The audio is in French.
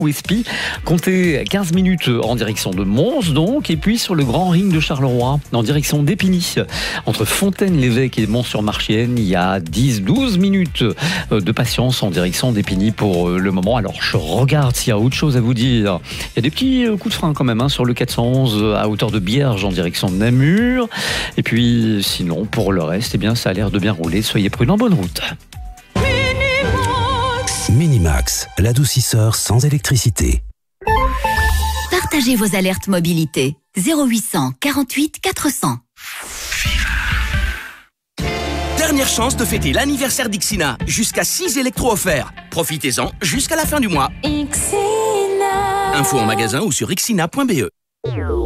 Ouespy. Comptez 15 minutes en direction de Mons, donc, et puis sur le grand ring de Charleroi, en direction d'Épigny. Entre Fontaine-l'Évêque et Mons-sur-Marchienne, il y a 10-12 minutes de patience en direction d'Épigny pour le moment. Alors, je regarde s'il y a autre chose à vous dire. Il y a des petits coups de frein quand même sur le 411 à hauteur de Bierge en direction de Namur. Et puis, sinon, pour le reste, eh bien, ça a l'air de bien rouler. Soyez prudents, bonne route. Minimax, l'adoucisseur sans électricité. Partagez vos alertes mobilité. 0800 48 400. Dernière chance de fêter l'anniversaire d'Ixina. Jusqu'à 6 électros offerts. Profitez-en jusqu'à la fin du mois. Info en magasin ou sur ixina.be.